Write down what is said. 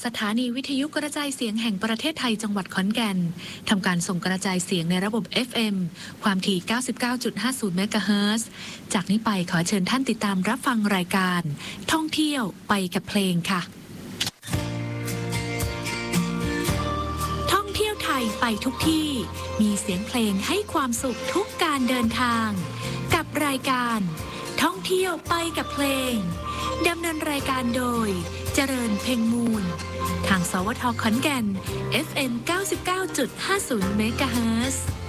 สถานีวิทยุกระจายเสียงแห่งประเทศไทยจังหวัดขอนแก่นทำการส่งกระจายเสียงในระบบ FM ความถี่ 99.50 เมกะเฮิรตซ์จากนี้ไปขอเชิญท่านติดตามรับฟังรายการท่องเที่ยวไปกับเพลงค่ะท่องเที่ยวไทยไปทุกที่มีเสียงเพลงให้ความสุขทุกการเดินทางกับรายการท่องเที่ยวไปกับเพลงดำเนินรายการโดยเจริญเพ็งมูลทางสวท.ขอนแก่น FM 99.50 เมกะเฮิรตซ์